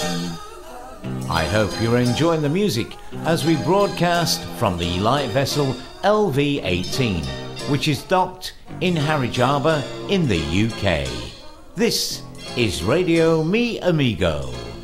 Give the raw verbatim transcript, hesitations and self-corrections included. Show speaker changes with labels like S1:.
S1: I hope you're enjoying the music as we broadcast from the light vessel L V eighteen, which is docked in Harwich Harbour in the U K. This is Radio Mi Amigo.